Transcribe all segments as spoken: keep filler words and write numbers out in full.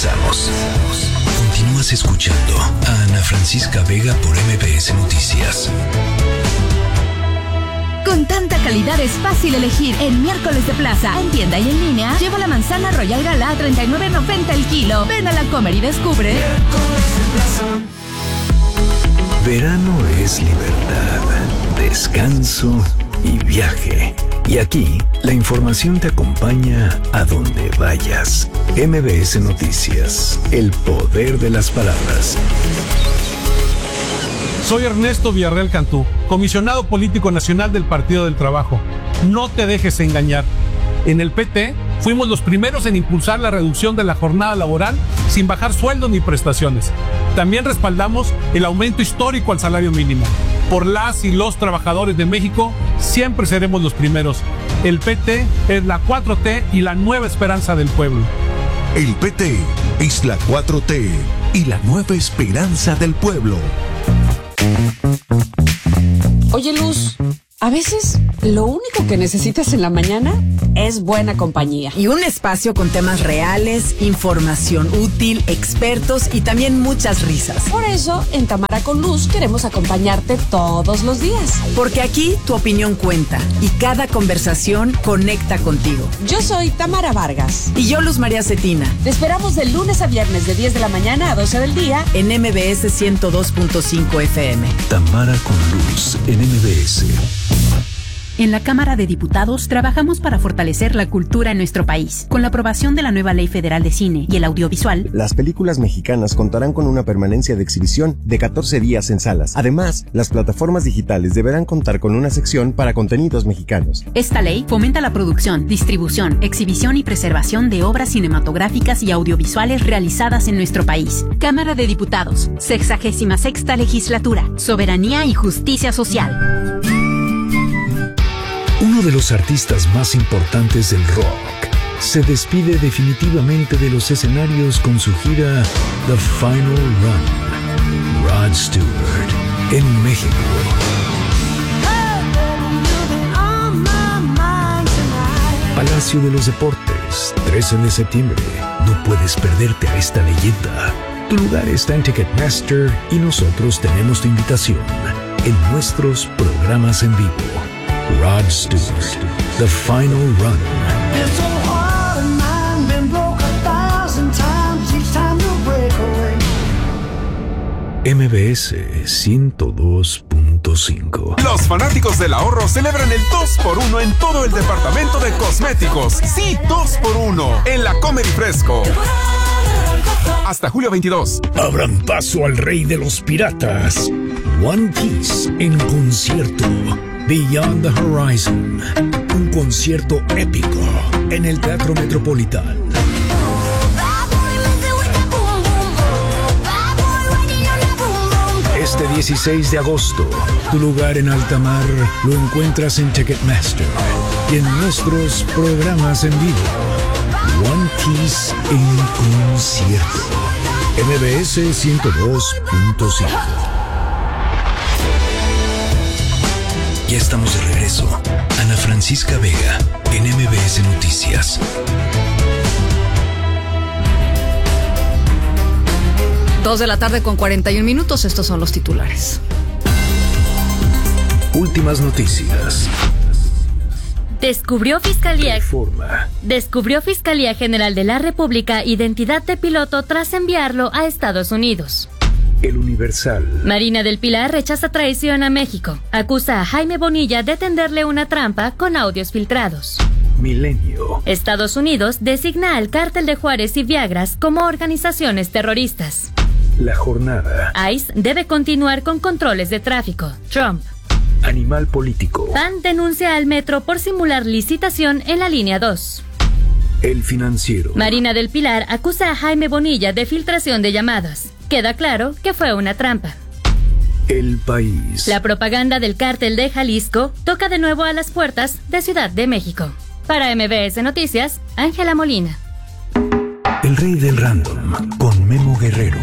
Regresamos. Continúas escuchando a Ana Francisca Vega por M B S Noticias. Con tanta calidad es fácil elegir. En miércoles de plaza, en tienda y en línea, lleva la manzana Royal Gala a treinta y nueve noventa el kilo. Ven a la Comer y descubre. Verano es libertad, descanso y viaje. Y aquí, la información te acompaña a donde vayas. M B S Noticias, el poder de las palabras. Soy Ernesto Villarreal Cantú, comisionado político nacional del Partido del Trabajo. No te dejes engañar. En el P T fuimos los primeros en impulsar la reducción de la jornada laboral sin bajar sueldo ni prestaciones. También respaldamos el aumento histórico al salario mínimo. Por las y los trabajadores de México, siempre seremos los primeros. El P T es la cuatro T y la nueva esperanza del pueblo. El P T es la cuatro T y la nueva esperanza del pueblo. Oye, Luz, a veces lo único que necesitas en la mañana es buena compañía. Y un espacio con temas reales, información útil, expertos y también muchas risas. Por eso, en Tamara con Luz queremos acompañarte todos los días. Porque aquí tu opinión cuenta y cada conversación conecta contigo. Yo soy Tamara Vargas. Y yo, Luz María Cetina. Te esperamos de lunes a viernes de diez de la mañana a doce del día en M B S ciento dos punto cinco F M. Tamara con Luz en M B S. En la Cámara de Diputados trabajamos para fortalecer la cultura en nuestro país. Con la aprobación de la nueva Ley Federal de Cine y el Audiovisual, las películas mexicanas contarán con una permanencia de exhibición de catorce días en salas. Además, las plataformas digitales deberán contar con una sección para contenidos mexicanos. Esta ley fomenta la producción, distribución, exhibición y preservación de obras cinematográficas y audiovisuales realizadas en nuestro país. Cámara de Diputados, sexagésima sexta legislatura, soberanía y justicia social. Uno de los artistas más importantes del rock se despide definitivamente de los escenarios con su gira The Final Run. Rod Stewart, en México. Palacio de los Deportes, trece de septiembre. No puedes perderte a esta leyenda. Tu lugar está en Ticketmaster y nosotros tenemos tu invitación en nuestros programas en vivo. Rod Stewart, The Final Run. M B S ciento dos punto cinco. Los fanáticos del ahorro celebran el dos por uno en todo el departamento de cosméticos. Sí, dos por uno en la Comer y Fresco. Hasta julio veintidós. Abran paso al rey de los piratas. One Piece en concierto. Beyond the Horizon. Un concierto épico en el Teatro Metropolitán. Este dieciséis de agosto, tu lugar en alta mar lo encuentras en Ticketmaster y en nuestros programas en vivo. One Piece en concierto. M B S ciento dos punto cinco. Ya estamos de regreso. Ana Francisca Vega en M B S Noticias. Dos de la tarde con cuarenta y un minutos. Estos son los titulares. Últimas noticias. Descubrió Fiscalía, Reforma. Descubrió Fiscalía General de la República identidad de piloto tras enviarlo a Estados Unidos. El Universal. Marina del Pilar rechaza traición a México. Acusa a Jaime Bonilla de tenderle una trampa con audios filtrados. Milenio. Estados Unidos designa al Cártel de Juárez y Viagras como organizaciones terroristas. La Jornada. ICE debe continuar con controles de tráfico. Trump. Animal político. P A N denuncia al Metro por simular licitación en la línea dos. El Financiero. Marina del Pilar acusa a Jaime Bonilla de filtración de llamadas. Queda claro que fue una trampa. El País. La propaganda del Cártel de Jalisco toca de nuevo a las puertas de Ciudad de México. Para M B S Noticias, Ángela Molina. El rey del random, con Memo Guerrero.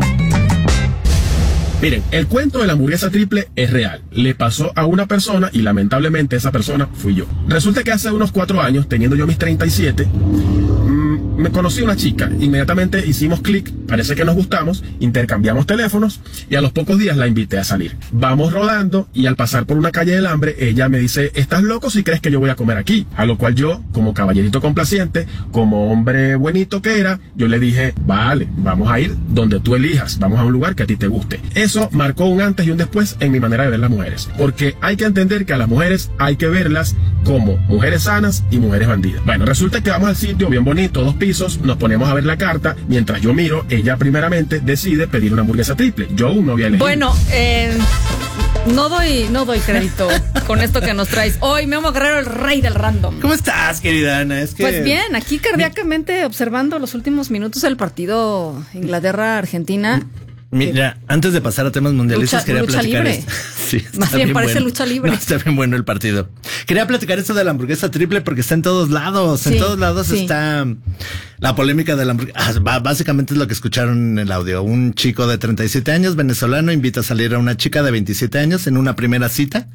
Miren, el cuento de la hamburguesa triple es real. Le pasó a una persona y lamentablemente esa persona fui yo. Resulta que hace unos cuatro años, teniendo yo mis treinta y siete, mmm, me conocí a una chica, inmediatamente hicimos clic, parece que nos gustamos, intercambiamos teléfonos y a los pocos días la invité a salir. Vamos rodando y al pasar por una calle del hambre, ella me dice, ¿estás loco si crees que yo voy a comer aquí? A lo cual yo, como caballerito complaciente, como hombre buenito que era, yo le dije, vale, vamos a ir donde tú elijas, vamos a un lugar que a ti te guste. Eso marcó un antes y un después en mi manera de ver las mujeres, porque hay que entender que a las mujeres hay que verlas como mujeres sanas y mujeres bandidas. Bueno, resulta que vamos al sitio bien bonito, dos pisos, nos ponemos a ver la carta, mientras yo miro, ella primeramente decide pedir una hamburguesa triple, yo aún no había elegido. Bueno, eh... No doy, no doy crédito con esto que nos traes. Hoy, Memo Guerrero, el rey del random. ¿Cómo estás, querida Ana? Es que... Pues bien, aquí cardíacamente observando los últimos minutos del partido Inglaterra-Argentina. Mira, antes de pasar a temas mundialistas, lucha, quería lucha platicar libre. esto. Sí, Más bien, bien parece bueno. lucha libre. No, está bien bueno el partido. Quería platicar esto de la hamburguesa triple porque está en todos lados. Sí, en todos lados sí. está la polémica de la hamburguesa. Ah, básicamente es lo que escucharon en el audio. Un chico de treinta y siete años, venezolano, invita a salir a una chica de veintisiete años en una primera cita.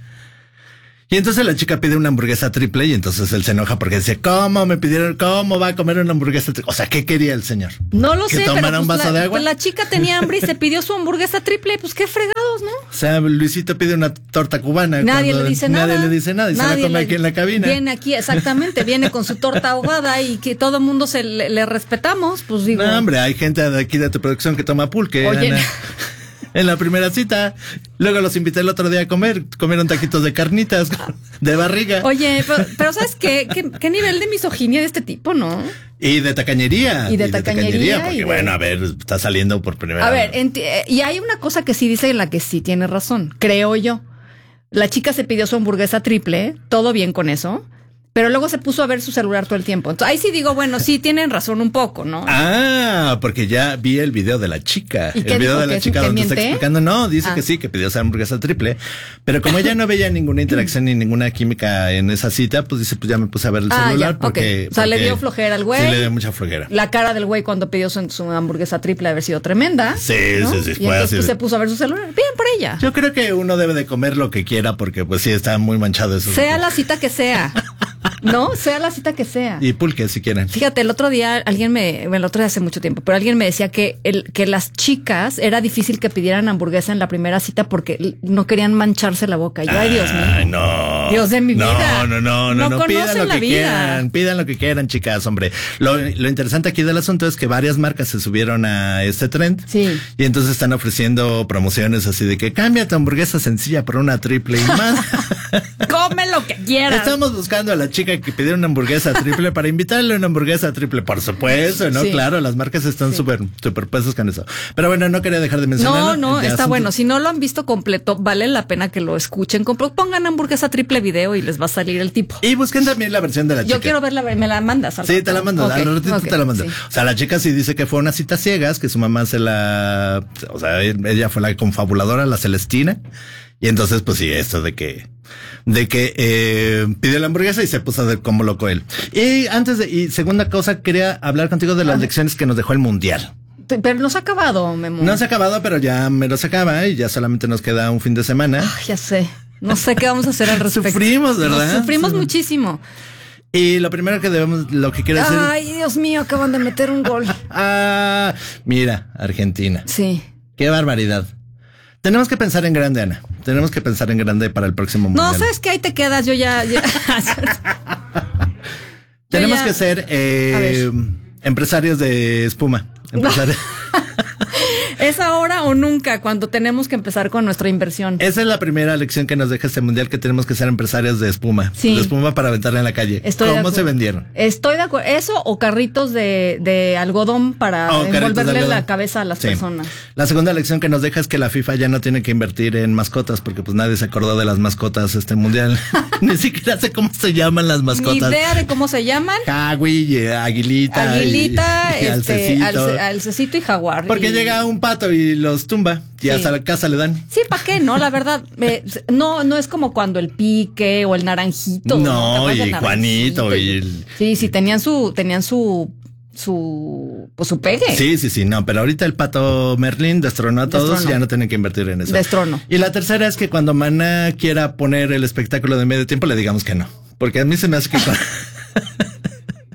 Y entonces la chica pide una hamburguesa triple y entonces él se enoja porque dice, ¿cómo me pidieron? ¿Cómo va a comer una hamburguesa triple? O sea, ¿qué quería el señor? No lo ¿Que sé, tomara pero un pues vaso la, de agua? pues la chica tenía hambre y se pidió su hamburguesa triple. Pues qué fregados, ¿no? O sea, Luisito pide una torta cubana. Nadie le dice nada. Nadie le dice nada y Nadie se la come le- aquí en la cabina. Viene aquí, exactamente, viene con su torta ahogada y que todo el mundo se le, le respetamos, pues digo. No, hombre, hay gente de aquí de tu producción que toma pulque. Oye. Ana. En la primera cita. Luego los invité el otro día a comer. Comieron taquitos de carnitas, de barriga. Oye, pero, pero ¿sabes qué? qué? ¿Qué nivel de misoginia de este tipo, no? Y de tacañería. Y de tacañería, Porque y de- bueno, a ver, está saliendo por primera A vez. ver, enti- eh, y hay una cosa que sí dice en la que sí tiene razón, creo yo. La chica se pidió su hamburguesa triple, todo bien con eso, pero luego se puso a ver su celular todo el tiempo. Entonces, ahí sí digo, bueno, sí tienen razón un poco, ¿no? Ah, porque ya vi el video de la chica. ¿Y el qué video dijo? de la ¿Que- chica que donde está miente? explicando. No, dice Ah. que sí, que pidió esa hamburguesa triple. Pero como ella no veía ninguna interacción ni ninguna química en esa cita, pues dice, pues ya me puse a ver el Ah, celular. ya, porque, ok. O sea, le porque- dio flojera al güey. Sí, le dio mucha flojera. La cara del güey cuando pidió su, su hamburguesa triple debe haber sido tremenda. Sí, ¿no? sí, sí, Y fue entonces así. pues, se puso a ver su celular. Bien por ella. Yo creo que uno debe de comer lo que quiera porque pues sí, está muy manchado eso. Sea la cita que sea. ¿No? Sea la cita que sea. Y pulque si quieren. Fíjate, el otro día alguien me, bueno, el otro día hace mucho tiempo, pero alguien me decía que el, que las chicas era difícil que pidieran hamburguesa en la primera cita porque no querían mancharse la boca. Y yo, ay, Dios mío. Ay, no. Dios de mi no, vida. No, no, no, No no, pidan conocen lo la que vida. quieran, pidan lo que quieran, chicas, hombre. Lo, lo interesante aquí del asunto es que varias marcas se subieron a este trend. Sí. Y entonces están ofreciendo promociones así de que cambia tu hamburguesa sencilla por una triple y más. Come lo que quieras. Estamos buscando a la chica que pidió una hamburguesa triple para invitarle una hamburguesa triple, por supuesto, ¿no? Sí. Claro, las marcas están súper, súper puestas con eso. Pero bueno, no quería dejar de mencionarlo. No, no, Ya está son- bueno. Si no lo han visto completo, vale la pena que lo escuchen. Compro- Pongan hamburguesa triple video y les va a salir el tipo. Y busquen también la versión de la chica. Yo quiero verla, me la mandas. al Sí, rato? te la mando, Ok, al ratito ok, te la mando. sí. O sea, la chica sí dice que fue una cita ciegas, que su mamá se la, o sea, ella fue la confabuladora, la Celestina. Y entonces, pues sí, esto de que, de que eh, pidió la hamburguesa y se puso de como loco él. Y antes de, y segunda cosa, quería hablar contigo de las lecciones que nos dejó el Mundial. Pero no se ha acabado, Memo. No se ha acabado, pero ya me lo se acaba y ya solamente nos queda un fin de semana. Ay, ya sé. No sé qué vamos a hacer al respecto. Sufrimos, ¿verdad? Nos sufrimos Sí. muchísimo. Y lo primero que debemos, lo que quiero decir. Ay, Dios mío, acaban de meter un gol. Ah, mira, Argentina. Sí. Qué barbaridad. Tenemos que pensar en grande, Ana. Tenemos que pensar en grande para el próximo mundial. No, ¿sabes qué? Ahí te quedas, yo ya... ya- Tenemos ya- que ser eh, A ver. empresarios de espuma. Empresarios. ¿Es ahora o nunca cuando tenemos que empezar con nuestra inversión? Esa es la primera lección que nos deja este mundial, que tenemos que ser empresarios de espuma. Sí. De espuma para aventarla en la calle. Estoy de ¿Cómo se acuerdo. vendieron? Estoy de acuerdo. Eso o carritos de, de algodón para Oh, carritos de envolverle algodón. la cabeza a las Sí. personas. La segunda lección que nos deja es que la FIFA ya no tiene que invertir en mascotas, porque pues nadie se acordó de las mascotas este mundial. Ni siquiera sé cómo se llaman las Ni mascotas. idea de cómo se llaman. Cagui, eh, Aguilita. Aguilita, y, y este, Alcecito. alce- alcecito y jaguar. Porque Y- llega un pato y los tumba y Sí. hasta la casa le dan. Sí, ¿para qué? No, la verdad, eh, no, no es como cuando el pique o el naranjito. ¿te No, acuerdas y del Juanito naranjito? y el... Sí, sí, tenían su, tenían su, su, pues su pegue. Sí, sí, sí, no, pero ahorita el pato Merlín destronó a todos, Destronó. ya no tienen que invertir en eso. Destrono. Y la tercera es que cuando Maná quiera poner el espectáculo de medio tiempo, le digamos que no. Porque a mí se me hace que...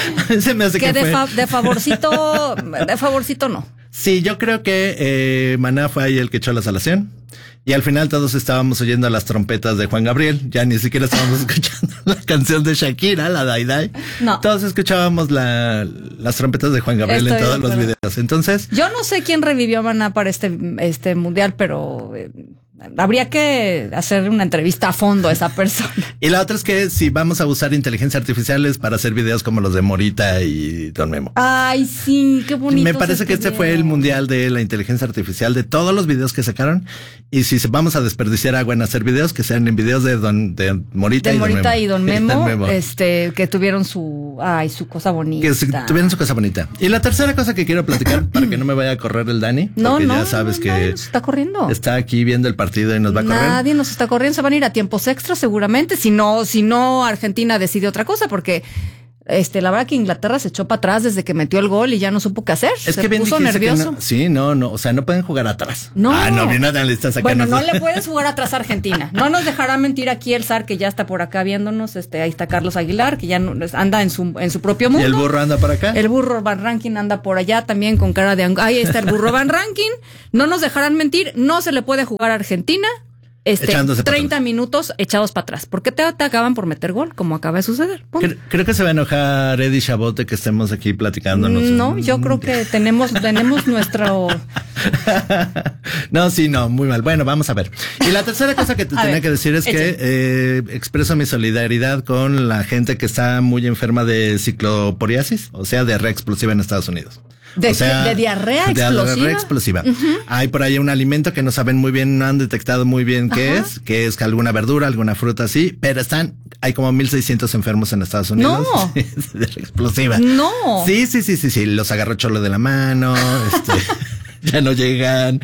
Se me hace que, que de, fue. fa- de favorcito, de favorcito no. Sí, yo creo que eh, Maná fue ahí el que echó la salación. Y al final todos estábamos oyendo las trompetas de Juan Gabriel. Ya ni siquiera estábamos escuchando la canción de Shakira, la Dai Dai. No. Todos escuchábamos la, las trompetas de Juan Gabriel Estoy en todos de los acuerdo. videos. Entonces, Yo no sé quién revivió a Maná para este, este mundial, pero eh, habría que hacer una entrevista a fondo a esa persona. y la otra es que si vamos a usar inteligencia artificial es para hacer videos como los de Morita y Don Memo. Ay, sí, qué bonito. Me parece que este fue el mundial de la inteligencia artificial de todos los videos que sacaron. Y si se- vamos a desperdiciar agua en hacer videos, que sean en videos de Don de Morita, De y, Morita Don y Don Memo. Memo, Don Memo. este, que tuvieron su, ay, su cosa bonita. Que se- tuvieron su cosa bonita. Y la tercera cosa que quiero platicar, para que no me vaya a correr el Dani, No, porque no, ya sabes no, que nadie nos está corriendo. está aquí viendo el partido y nos va a correr. Nadie nos está corriendo, se van a ir a tiempos extras seguramente, si no, si no Argentina decide otra cosa, porque este, la verdad que Inglaterra se echó para atrás desde que metió el gol y ya no supo qué hacer. Es se que bien puso dijiste que nervioso. no- sí, no, no, o sea, no pueden jugar atrás. No. Ah, no, bien analistas acá. Bueno, nos- no le puedes jugar atrás a Argentina. No nos dejará mentir aquí el zar que ya está por acá viéndonos. Este, ahí está Carlos Aguilar, que ya no- anda en su, en su propio mundo. ¿Y el burro anda por acá? El burro Van Rankin anda por allá también con cara de... ang- Ahí está el burro Van Rankin. No nos dejarán mentir. No se le puede jugar a Argentina. Este, Echándose para treinta minutos echados para atrás. Porque te, te acaban por meter gol, como acaba de suceder. Punto. Creo, creo que se va a enojar Eddie Chabot de que estemos aquí platicándonos. No, yo creo que tenemos, tenemos nuestro... No, sí, no, muy mal. Bueno, vamos a ver. Y la tercera cosa que te A tenía ver, que decir es échale. que eh, expreso mi solidaridad con la gente que está muy enferma de cicloporiasis, o sea, diarrea explosiva en Estados Unidos. De, O sea, de diarrea de explosiva. diarrea explosiva. Ujú. Hay por ahí un alimento que no saben muy bien, no han detectado muy bien qué Ajá. es, que es alguna verdura, alguna fruta así, pero están, hay como mil seiscientos enfermos en Estados Unidos. No. de diarrea explosiva. No. Sí, sí, sí, sí, sí, los agarró Cholo de la mano, este, ya no llegan,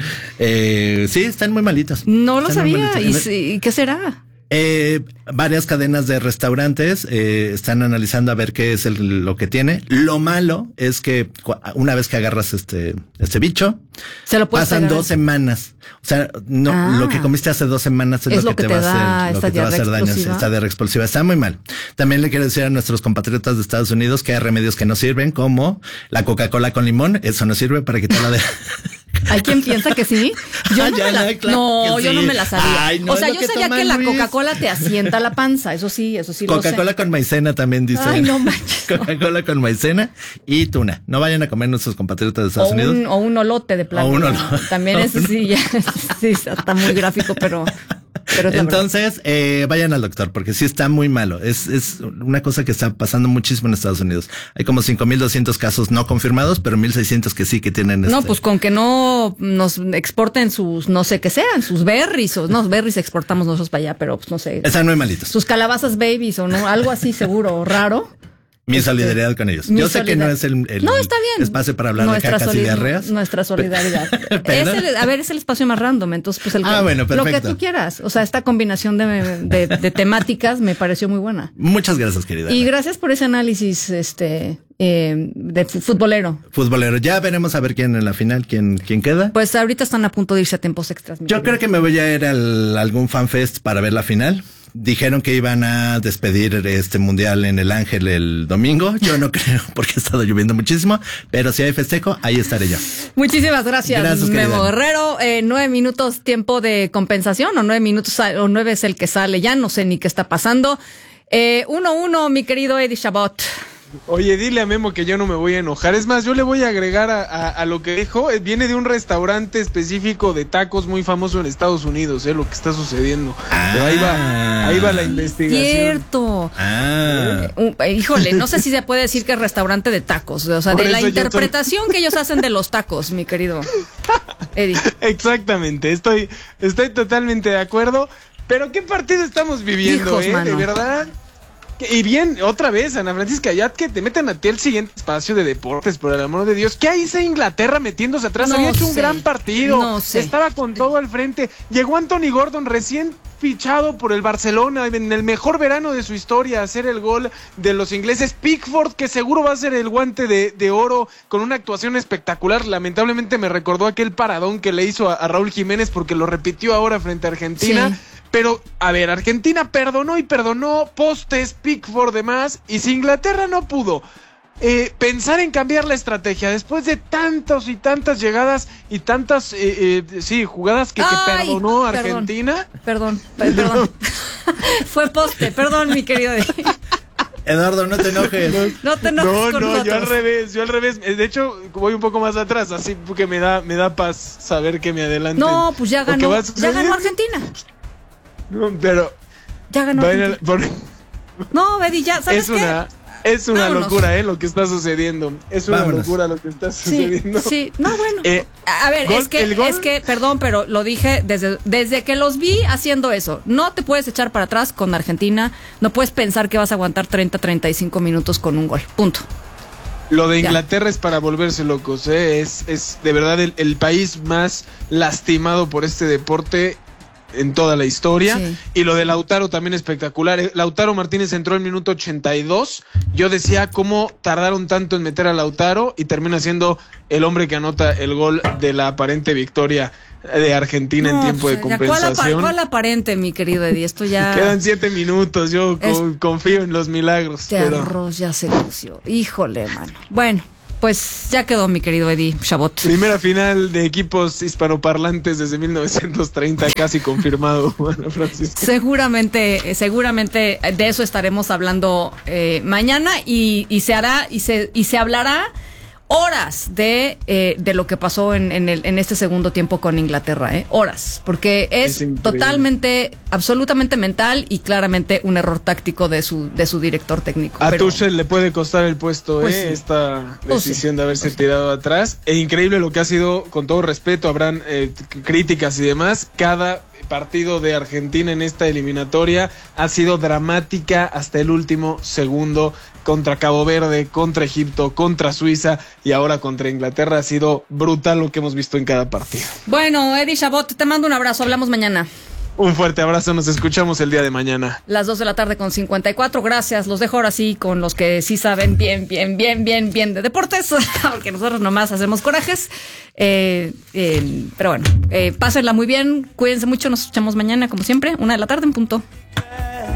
eh, sí, están muy malitos. No lo Están muy sabía. ¿Y malitos. sí, qué será? Eh, varias cadenas de restaurantes eh, están analizando a ver qué es el- lo que tiene. Lo malo es que cu- una vez que agarras este, este bicho, Se lo puedes pasan pegar. dos semanas. O sea, no, Ah. lo que comiste hace dos semanas es, lo que, te va a hacer, lo esta que te va a hacer diarrea daño. explosiva. Esta diarrea explosiva está muy mal. También le quiero decir a nuestros compatriotas de Estados Unidos que hay remedios que no sirven, como la Coca-Cola con limón. Eso no sirve para quitar la de... Hay quien piensa que sí. Yo Ah, no, ya, me la, ya, claro no, que yo sí. no me la sabía. Ay, no, o sea, es yo lo que sabía toma que la Luis. Coca-Cola te asienta la panza. Eso sí, eso sí lo sé. Coca-Cola con maicena también dice. Ay, no manches. Coca-Cola con maicena y tuna. No vayan a comer nuestros compatriotas de Estados O Unidos. un, o un olote de plano. O un olote. También eso sí, ya, sí, está muy gráfico, pero, pero es la verdad. Entonces, eh, vayan al doctor porque sí está muy malo. Es, es una cosa que está pasando muchísimo en Estados Unidos. Hay como cinco mil doscientos casos no confirmados, pero mil seiscientos que sí que tienen No, este- pues con que no nos exporten sus, no sé qué sean, sus berries, o no, berries exportamos nosotros para allá, pero pues no sé. Están muy malitos. Sus calabazas babies o no, algo así seguro, raro. Mi solidaridad con ellos. Mi Yo sé que no solidar- es el, el No, está bien. espacio para hablar Nuestra de cacas y solid- diarreas. Nuestra solidaridad. Pero- Es el- a ver, es el espacio más random, entonces pues el Ah, bueno, lo que perfecto. tú quieras. O sea, esta combinación de, de, de temáticas me pareció muy buena. Muchas gracias, querida. Y gracias por ese análisis este eh, de fu- futbolero. Futbolero. Ya veremos a ver quién en la final, quién, quién queda. Pues ahorita están a punto de irse a tiempos extras. mi Yo querido. creo que me voy a ir a algún fanfest para ver la final. Dijeron que iban a despedir este mundial en el Ángel el domingo. Yo no creo porque ha estado lloviendo muchísimo, pero si hay festejo, ahí estaré yo. Muchísimas gracias, Gracias, querida. Memo Guerrero. Eh, nueve minutos tiempo de compensación o nueve minutos sal- o nueve es el que sale. Ya no sé ni qué está pasando. Eh, uno uno, mi querido Eddie Chabot. Oye, dile a Memo que yo no me voy a enojar. Es más, yo le voy a agregar a, a, a lo que dijo. Eh, Viene de un restaurante específico de tacos muy famoso en Estados Unidos, eh, lo que está sucediendo. Pero ahí va, ahí va la investigación. Cierto. Ah. Uh, eh, híjole, no sé si se puede decir que es restaurante de tacos. O sea, Por de la eso yo interpretación que ellos hacen de los tacos, mi querido Eddie. Exactamente, estoy, estoy totalmente de acuerdo. Pero qué partido estamos viviendo, Hijos, eh, mano. de verdad. Y bien, otra vez, Ana Francisca, ya que te meten a ti el siguiente espacio de deportes, por el amor de Dios. ¿Qué hizo Inglaterra metiéndose atrás? No Había hecho un sé. gran partido. No sé. Estaba con todo al frente. Llegó Anthony Gordon recién fichado por el Barcelona en el mejor verano de su historia a hacer el gol de los ingleses. Pickford, que seguro va a ser el guante de, de oro con una actuación espectacular. Lamentablemente me recordó aquel paradón que le hizo a, a Raúl Jiménez porque lo repitió ahora frente a Argentina. Sí. Pero, a ver, Argentina perdonó y perdonó, postes, Pickford, demás, y si Inglaterra no pudo eh, pensar en cambiar la estrategia después de tantas y tantas llegadas y tantas, eh, eh, sí, jugadas que, que Ay, perdonó perdón, Argentina. Perdón, perdón. Fue poste, perdón, mi querido. Eduardo, no te enojes. No te enojes No, con no, nosotros. yo al revés, yo al revés. De hecho, voy un poco más atrás, así que me da, me da paz saber que me adelanten. No, pues ya ganó, ya ganó Argentina. No, pero ya ganó Argentina. Por... No, Betty, ya, ¿sabes es qué? Una, es una Vámonos. locura, eh, lo que está sucediendo. Es una Vámonos. locura lo que está sucediendo. Sí, sí, no, bueno. Eh, a ver, gol, es que, el gol. es que, perdón, pero lo dije desde, desde que los vi haciendo eso. No te puedes echar para atrás con Argentina. No puedes pensar que vas a aguantar treinta, treinta y cinco minutos con un gol. Punto. Lo de Ya. Inglaterra es para volverse locos, ¿eh? Es, es de verdad el, el país más lastimado por este deporte en toda la historia. Sí. Y lo de Lautaro también espectacular. Eh, Lautaro Martínez entró en minuto ochenta y dos. Yo decía cómo tardaron tanto en meter a Lautaro y termina siendo el hombre que anota el gol de la aparente victoria de Argentina No, en tiempo pues, de ya, ¿cuál, apa- compensación. ¿Cuál aparente, mi querido Eddie? Esto ya... Quedan siete minutos, yo Es- co- confío en los milagros. Este pero... arroz ya se coció. Híjole, mano. Bueno, pues ya quedó, mi querido Eddie Chabot. Primera final de equipos hispanoparlantes desde mil novecientos treinta, casi confirmado, Ana Francisca. Seguramente, eh, seguramente de eso estaremos hablando eh, mañana y, y se hará y se y se hablará horas de eh, de lo que pasó en, en, el, en este segundo tiempo con Inglaterra, ¿eh? Horas, porque es, Es increíble. totalmente, absolutamente mental y claramente un error táctico de su de su director técnico. A Pero- Tuchel le puede costar el puesto, Pues eh, sí. esta Pues decisión de haberse tirado atrás. E increíble lo que ha sido, con todo respeto, habrán eh, c- críticas y demás. Cada partido de Argentina en esta eliminatoria ha sido dramática hasta el último segundo. Contra Cabo Verde, contra Egipto, contra Suiza y ahora contra Inglaterra. Ha sido brutal lo que hemos visto en cada partido. Bueno, Eddie Chabot, te mando un abrazo, hablamos mañana. Un fuerte abrazo, nos escuchamos el día de mañana. Las dos de la tarde con cincuenta y cuatro, gracias. Los dejo ahora sí con los que sí saben bien, bien, bien, bien, bien de deportes, porque nosotros nomás hacemos corajes. Eh, eh, pero bueno, eh, pásenla muy bien, cuídense mucho, nos escuchamos mañana, como siempre, una de la tarde en punto.